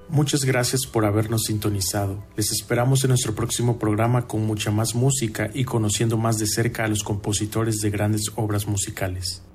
Muchas gracias por habernos sintonizado. Les esperamos en nuestro próximo programa con mucha más música y conociendo más de cerca a los compositores de grandes obras musicales.